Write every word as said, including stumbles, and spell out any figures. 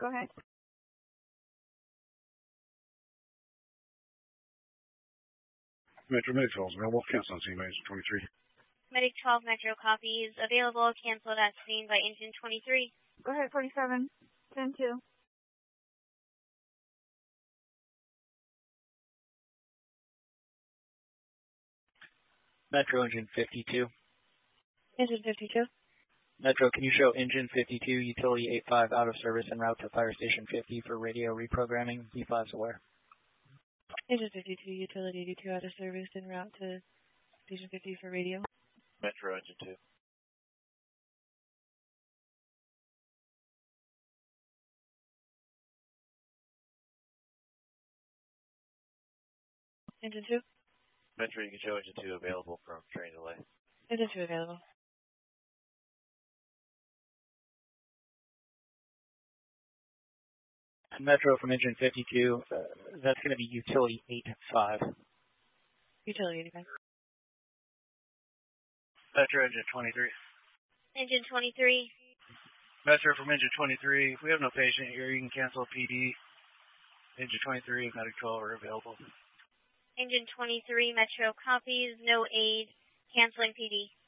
Go ahead. Metro Medic twelve is available. Cancel on scene by engine twenty-three. Medic twelve Metro copies available. Cancel that scene by engine twenty-three. Go ahead, forty-seven. ten two. Metro engine fifty-two. Engine fifty-two. Metro, can you show engine fifty-two, utility eighty-five out of service en route to fire station fifty for radio reprogramming? B five's aware. Engine fifty-two, utility eighty-two out of service en route to station fifty for radio. Metro engine two. Engine two. Metro, you can show engine two available from train delay. Engine two available. Metro from engine fifty-two, uh, that's going to be utility eighty-five. Utility eighty-five. Metro engine twenty-three. Engine twenty-three. Metro from engine twenty-three. If we have no patient here, you can cancel P D. Engine twenty-three, Medic twelve are available. Engine twenty-three Metro copies. No aid. Canceling P D.